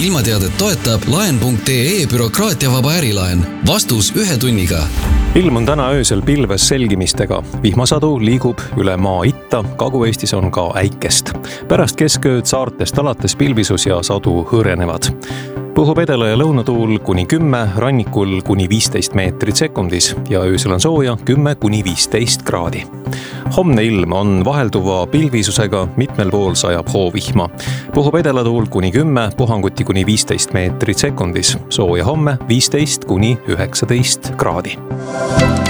ilmateadet toetab laen.ee bürokraatiavaba ärilaen. Vastus 1 tunniga. Ilm on täna öösel pilves selgimistega. Vihmasadu liigub üle maa itta, Kagu-Eestis on ka äikest. Pärast keskööd saartest alates pilvisus ja sadu hõrenevad. Puhub edela- ja lõunatuul kuni 10, rannikul kuni 15 meetrit sekundis ja öösel on sooja 10–15 kraadi. Homne ilm on vahelduva pilvisusega, mitmel pool sajab hoovihma. Puhub edelatuul kuni 10, puhanguti kuni 15 meetrit sekundis. Sooja homme 15–19 kraadi.